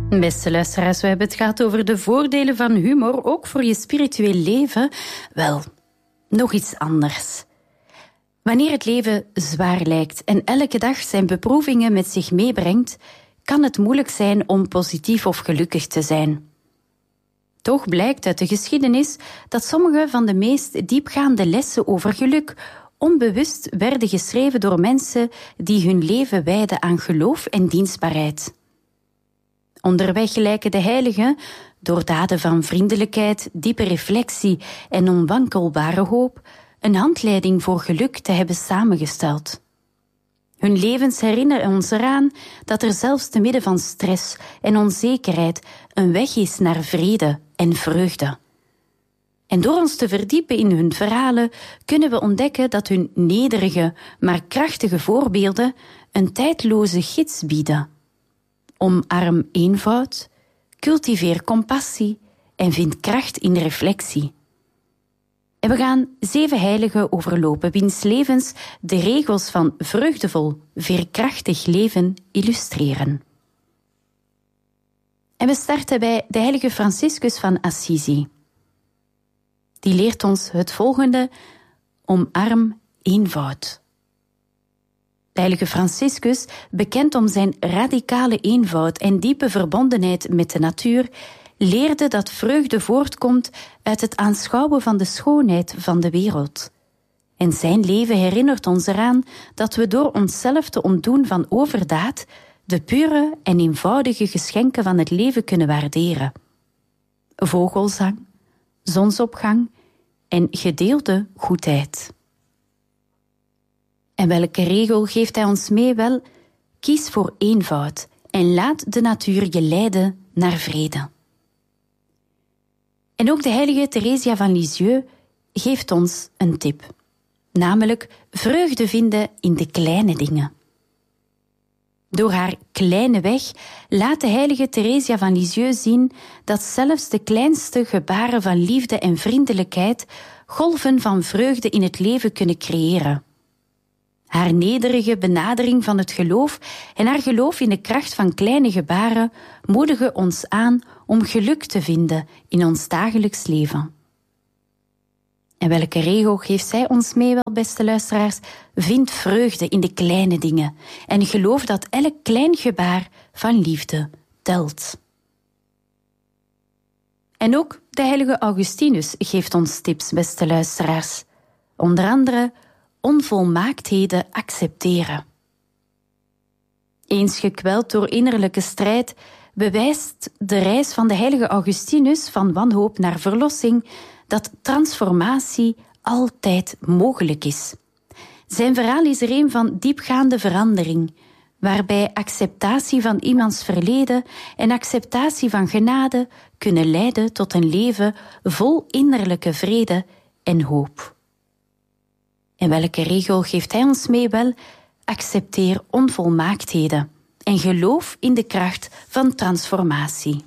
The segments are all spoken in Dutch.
Beste luisteraars, we hebben het gehad over de voordelen van humor, ook voor je spiritueel leven. Wel, nog iets anders. Wanneer het leven zwaar lijkt en elke dag zijn beproevingen met zich meebrengt, kan het moeilijk zijn om positief of gelukkig te zijn. Toch blijkt uit de geschiedenis dat sommige van de meest diepgaande lessen over geluk onbewust werden geschreven door mensen die hun leven wijden aan geloof en dienstbaarheid. Onderweg lijken de heiligen, door daden van vriendelijkheid, diepe reflectie en onwankelbare hoop, een handleiding voor geluk te hebben samengesteld. Hun levens herinneren ons eraan dat er zelfs te midden van stress en onzekerheid een weg is naar vrede en vreugde. En door ons te verdiepen in hun verhalen kunnen we ontdekken dat hun nederige, maar krachtige voorbeelden een tijdloze gids bieden. Omarm eenvoud, cultiveer compassie en vind kracht in reflectie. En we gaan 7 heiligen overlopen, wiens levens de regels van vreugdevol, veerkrachtig leven illustreren. En we starten bij de heilige Franciscus van Assisi. Die leert ons het volgende: omarm eenvoud. De heilige Franciscus, bekend om zijn radicale eenvoud en diepe verbondenheid met de natuur, leerde dat vreugde voortkomt uit het aanschouwen van de schoonheid van de wereld. En zijn leven herinnert ons eraan dat we door onszelf te ontdoen van overdaad de pure en eenvoudige geschenken van het leven kunnen waarderen. Vogelzang, zonsopgang en gedeelde goedheid. En welke regel geeft hij ons mee? Wel, kies voor eenvoud en laat de natuur je leiden naar vrede. En ook de heilige Theresia van Lisieux geeft ons een tip, namelijk vreugde vinden in de kleine dingen. Door haar kleine weg laat de heilige Theresia van Lisieux zien dat zelfs de kleinste gebaren van liefde en vriendelijkheid golven van vreugde in het leven kunnen creëren. Haar nederige benadering van het geloof en haar geloof in de kracht van kleine gebaren moedigen ons aan om geluk te vinden in ons dagelijks leven. En welke regel geeft zij ons mee, wel, beste luisteraars? Vind vreugde in de kleine dingen en geloof dat elk klein gebaar van liefde telt. En ook de heilige Augustinus geeft ons tips, beste luisteraars. Onder andere onvolmaaktheden accepteren. Eens gekweld door innerlijke strijd bewijst de reis van de heilige Augustinus van wanhoop naar verlossing dat transformatie altijd mogelijk is. Zijn verhaal is er een van diepgaande verandering, waarbij acceptatie van iemands verleden en acceptatie van genade kunnen leiden tot een leven vol innerlijke vrede en hoop. En welke regel geeft hij ons mee? Wel, accepteer onvolmaaktheden en geloof in de kracht van transformatie.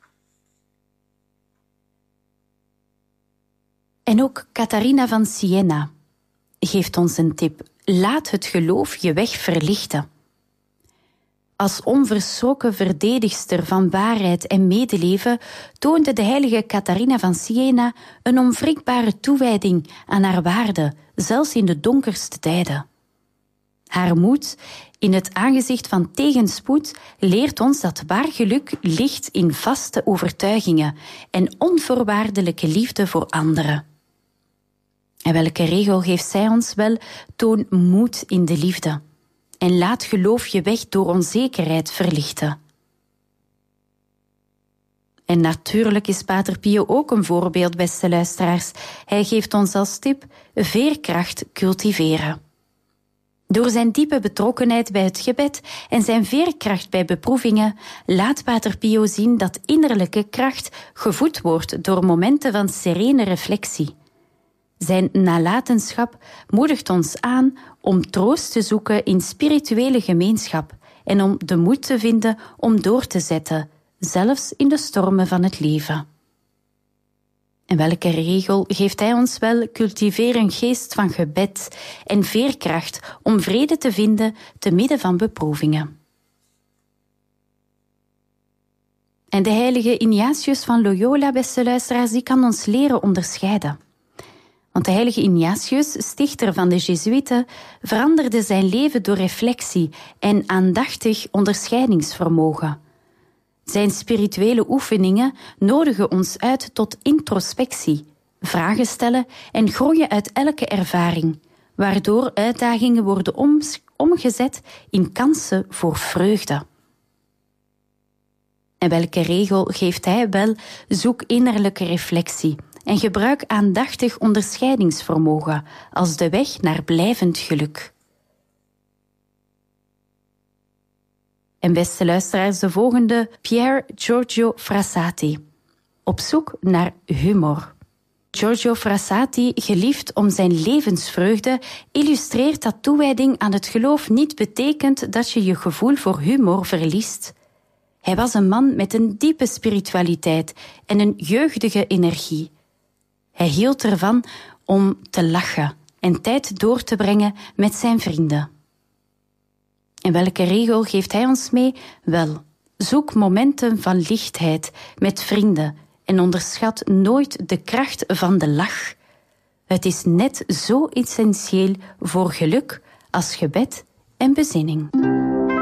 En ook Catharina van Siena geeft ons een tip. Laat het geloof je weg verlichten. Als onverschrokken verdedigster van waarheid en medeleven toonde de heilige Catharina van Siena een onwrikbare toewijding aan haar waarde, zelfs in de donkerste tijden. Haar moed in het aangezicht van tegenspoed leert ons dat waar geluk ligt in vaste overtuigingen en onvoorwaardelijke liefde voor anderen. En welke regel geeft zij ons? Wel, toon moed in de liefde en laat geloof je weg door onzekerheid verlichten. En natuurlijk is Pater Pio ook een voorbeeld, beste luisteraars. Hij geeft ons als tip veerkracht cultiveren. Door zijn diepe betrokkenheid bij het gebed en zijn veerkracht bij beproevingen laat Pater Pio zien dat innerlijke kracht gevoed wordt door momenten van serene reflectie. Zijn nalatenschap moedigt ons aan om troost te zoeken in spirituele gemeenschap en om de moed te vinden om door te zetten, zelfs in de stormen van het leven. En welke regel geeft hij ons? Wel, cultiveer een geest van gebed en veerkracht om vrede te vinden te midden van beproevingen. En de heilige Ignatius van Loyola, beste luisteraars, die kan ons leren onderscheiden. Want de heilige Ignatius, stichter van de Jezuïeten, veranderde zijn leven door reflectie en aandachtig onderscheidingsvermogen. Zijn spirituele oefeningen nodigen ons uit tot introspectie, vragen stellen en groeien uit elke ervaring, waardoor uitdagingen worden omgezet in kansen voor vreugde. En welke regel geeft hij? Wel, zoek innerlijke reflectie en gebruik aandachtig onderscheidingsvermogen als de weg naar blijvend geluk. En beste luisteraars, de volgende, Pier Giorgio Frassati. Op zoek naar humor. Giorgio Frassati, geliefd om zijn levensvreugde, illustreert dat toewijding aan het geloof niet betekent dat je je gevoel voor humor verliest. Hij was een man met een diepe spiritualiteit en een jeugdige energie. Hij hield ervan om te lachen en tijd door te brengen met zijn vrienden. En welke regel geeft hij ons mee? Wel, zoek momenten van lichtheid met vrienden en onderschat nooit de kracht van de lach. Het is net zo essentieel voor geluk als gebed en bezinning.